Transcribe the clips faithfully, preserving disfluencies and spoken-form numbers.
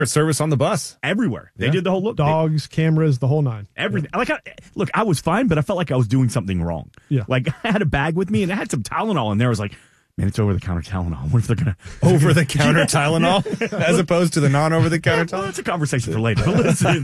service on the bus. Everywhere. They Yeah. did the whole look. Dogs, they, cameras, the whole nine. Everything. Yeah. Like, I, look, I was fine, but I felt like I was doing something wrong. Yeah. Like, I had a bag with me, and I had some Tylenol in there. I was like, man, it's over-the-counter Tylenol. What if they're going to... Over-the-counter Tylenol? As opposed to the non-over-the-counter Tylenol? Well, that's a conversation for later. Listen,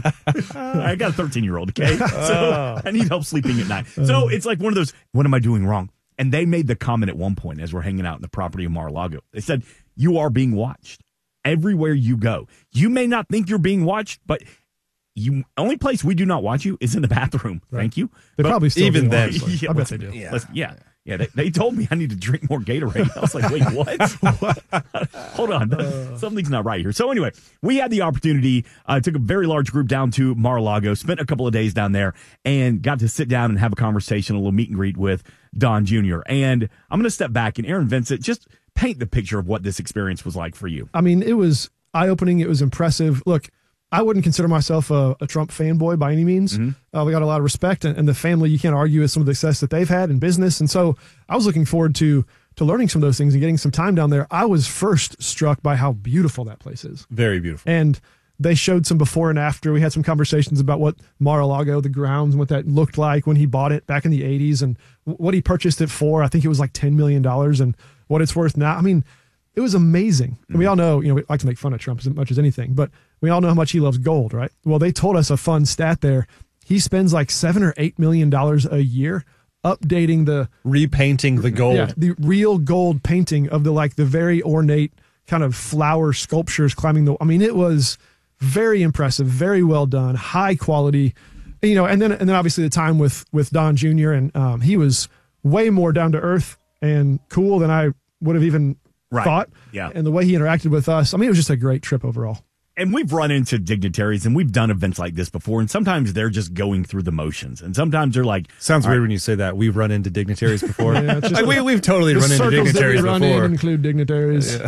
I got a thirteen-year-old, okay? So Oh. I need help sleeping at night. So it's like one of those, what am I doing wrong? And they made the comment at one point as we're hanging out in the property of Mar-a-Lago. They said, you are being watched everywhere you go. You may not think you're being watched, but you only place we do not watch you is in the bathroom. Right. Thank you. They But probably still even do, then- honestly. Yeah, I bet listen, they do. Yeah. listen, yeah. Yeah, they, they told me I need to drink more Gatorade. I was like, wait, what? Hold on. Uh. Something's not right here. So anyway, we had the opportunity, uh, took a very large group down to Mar-a-Lago, spent a couple of days down there, and got to sit down and have a conversation, a little meet and greet with Don Junior And I'm going to step back, and Aaron Vincent, just paint the picture of what this experience was like for you. I mean, it was eye-opening. It was impressive. Look, I wouldn't consider myself a, a Trump fanboy by any means. Mm-hmm. Uh, we got a lot of respect, and, and the family, you can't argue with some of the success that they've had in business. And so I was looking forward to to learning some of those things and getting some time down there. I was first struck by how beautiful that place is. Very beautiful. And they showed some before and after. We had some conversations about what Mar-a-Lago, the grounds, and what that looked like when he bought it back in the eighties and what he purchased it for. I think it was like ten million dollars and what it's worth now. I mean, it was amazing. And we all know, you know, we like to make fun of Trump as much as anything, but we all know how much he loves gold, right? Well, they told us a fun stat there. He spends like seven or eight million dollars a year updating the Repainting the gold. yeah, the real gold painting of the like the very ornate kind of flower sculptures climbing the. I mean, it was very impressive, very well done, high quality. You know, and then and then obviously the time with with Don Junior and um, he was way more down to earth and cool than I would have even Right. thought. Yeah. And the way he interacted with us, I mean, it was just a great trip overall. And we've run into dignitaries, and we've done events like this before, and sometimes they're just going through the motions, and sometimes they're like, Sounds all weird right, when you say that. We've run into dignitaries before. Yeah, it's just Like, we, we've totally The run into circles that we dignitaries run before. in include dignitaries.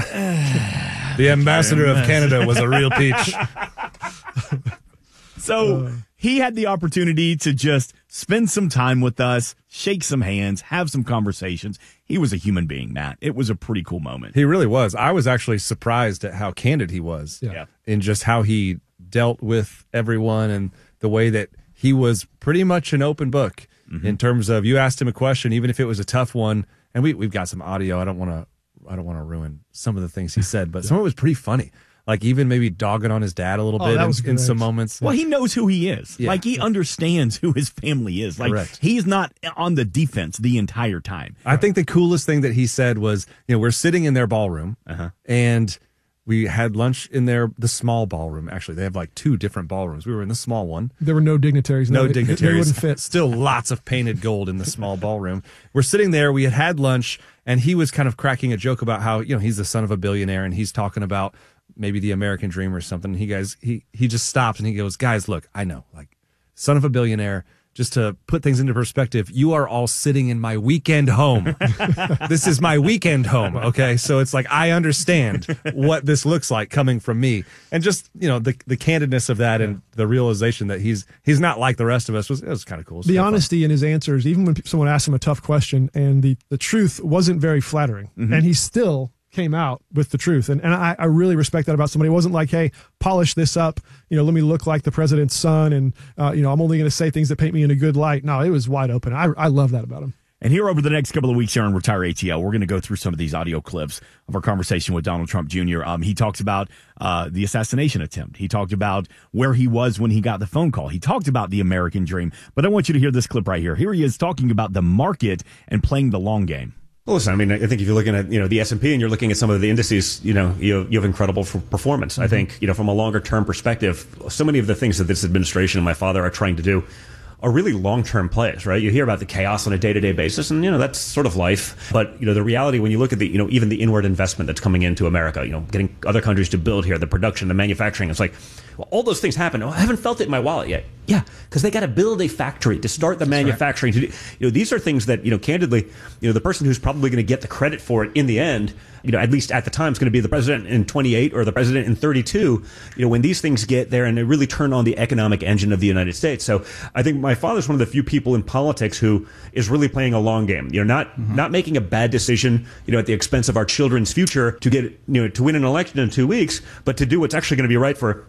The ambassador of Canada was a real peach. So Uh. he had the opportunity to just spend some time with us, shake some hands, have some conversations. He was a human being, Matt. It was a pretty cool moment. He really was. I was actually surprised at how candid he was Yeah. Yeah. in just how he dealt with everyone and the way that he was pretty much an open book Mm-hmm. in terms of you asked him a question, even if it was a tough one. And we, we've got some audio. I don't want to I don't want to ruin some of the things he said, but some of it was pretty funny. Like even maybe dogging on his dad a little Oh, bit that in, was in some great. moments. Well, he knows who he is. Yeah. Like, he understands who his family is. Like, Correct. he's not on the defense the entire time. I think the coolest thing that he said was, you know, we're sitting in their ballroom Uh-huh. and we had lunch in their, the small ballroom. Actually, they have like two different ballrooms. We were in the small one. There were no dignitaries. No they- They dignitaries. wouldn't fit. Still lots of painted gold in the small ballroom. We're sitting there. We had had lunch and he was kind of cracking a joke about how, you know, he's the son of a billionaire and he's talking about maybe the American dream or something. He guys, he, he just stopped and he goes, guys, look, I know, like, son of a billionaire, just to put things into perspective, you are all sitting in my weekend home. This is my weekend home. Okay. So it's like, I understand what this looks like coming from me. And just, you know, the, the candidness of that and the realization that he's, he's not like the rest of us was, it was kind of cool. It was The kinda fun. honesty in his answers, even when someone asked him a tough question and the, the truth wasn't very flattering, and he still came out with the truth. And, and I, I really respect that about somebody. It wasn't like, hey, polish this up, you know, let me look like the president's son. And, uh, you know, I'm only going to say things that paint me in a good light. No, it was wide open. I, I love that about him. And here over the next couple of weeks here on Retire A T L, we're going to go through some of these audio clips of our conversation with Donald Trump Junior Um, he talks about uh, the assassination attempt. He talked about where he was when he got the phone call. He talked about the American dream. But I want you to hear this clip right here. Here he is talking about the market and playing the long game. Well, listen, I mean, I think if you're looking at, you know, the S and P and you're looking at some of the indices, you know, you, you have incredible f- performance. Mm-hmm. I think, you know, from a longer term perspective, so many of the things that this administration and my father are trying to do are really long-term plays, right? You hear about the chaos on a day-to-day basis, and, you know, that's sort of life. But, you know, the reality when you look at the, you know, even the inward investment that's coming into America, you know, getting other countries to build here, the production, the manufacturing, it's like, well, all those things happen. Oh, I haven't felt it in my wallet yet. Yeah, because they got to build a factory to start the That's manufacturing. Right. To do, you know, these are things that, you know, candidly, you know, the person who's probably going to get the credit for it in the end, you know, at least at the time, is going to be the president in twenty-eight or the president in thirty-two. You know, when these things get there and they really turn on the economic engine of the United States. So I think my father's one of the few people in politics who is really playing a long game. You know, not mm-hmm. not making a bad decision, you know, at the expense of our children's future to get, you know, to win an election in two weeks, but to do what's actually going to be right for